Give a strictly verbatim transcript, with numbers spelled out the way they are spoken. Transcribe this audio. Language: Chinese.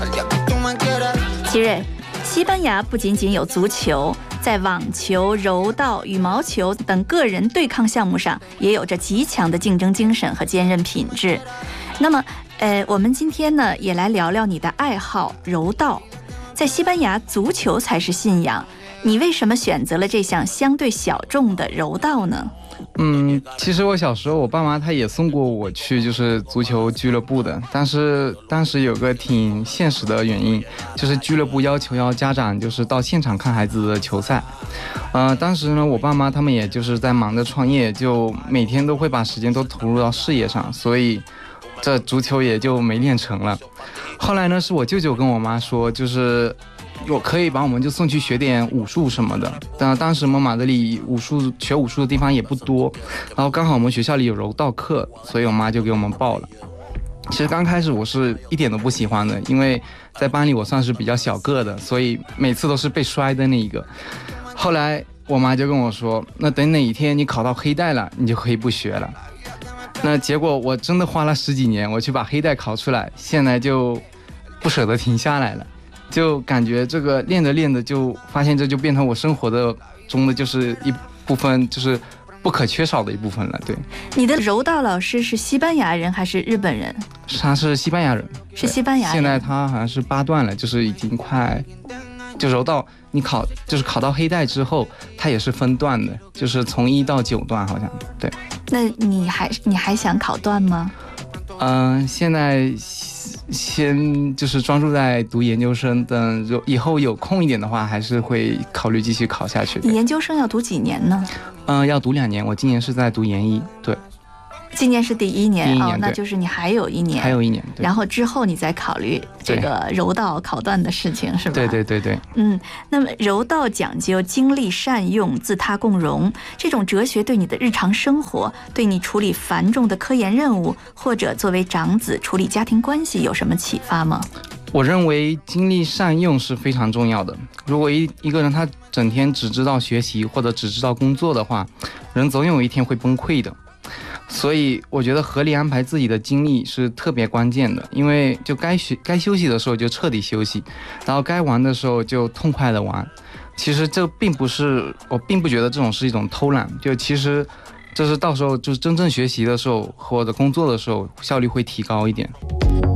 奇瑞，西班牙不仅仅有足球，在网球、柔道、羽毛球等个人对抗项目上，也有着极强的竞争精神和坚韧品质。那么，呃，我们今天呢，也来聊聊你的爱好柔道。在西班牙，足球才是信仰，你为什么选择了这项相对小众的柔道呢？ 嗯，其实我小时候，我爸妈他也送过我去就是足球俱乐部的，但是当时有个挺现实的原因，就是俱乐部要求要家长就是到现场看孩子的球赛。呃，当时呢，我爸妈他们也就是在忙着创业，就每天都会把时间都投入到事业上，所以这足球也就没练成了。后来呢，是我舅舅跟我妈说，就是我可以把我们就送去学点武术什么的。但当时我们马德里武术学武术的地方也不多，然后刚好我们学校里有柔道课，所以我妈就给我们报了。其实刚开始我是一点都不喜欢的，因为在班里我算是比较小个的，所以每次都是被摔的那一个。后来我妈就跟我说，那等哪一天你考到黑带了，你就可以不学了。那结果我真的花了十几年，我去把黑带考出来，现在就不舍得停下来了。就感觉这个练着练着就发现这就变成我生活的中的就是一部分，就是不可缺少的一部分了。对， 你的柔道老师是西班牙人还是日本人？ 他是西班牙人， 是西班牙人。 现在他好像是八段了，就是已经快，就柔道你考就是考到黑带之后，他也是分段的，就是从一到九段好像。对， 那你还你还想考段吗？ 嗯、呃，现在先就是专注在读研究生，等以后有空一点的话，还是会考虑继续考下去的。 你研究生要读几年呢？ 嗯、呃，要读两年。我今年是在读研一，对。 今年是第一年， 第一年哦，那就是你还有一年， 还有一年， 然后之后你再考虑这个柔道考段的事情，是吧？ 对对对对。 嗯，那么柔道讲究精力善用、自他共荣，这种哲学对你的日常生活，对你处理繁重的科研任务，或者作为长子处理家庭关系有什么启发吗？ 我认为精力善用是非常重要的。如果一一个人他整天只知道学习或者只知道工作的话，人总有一天会崩溃的。所以我觉得合理安排自己的精力是特别关键的，因为就该学该休息的时候就彻底休息，然后该玩的时候就痛快的玩。其实这并不是，我并不觉得这种是一种偷懒，就其实这是到时候就是真正学习的时候或者工作的时候效率会提高一点。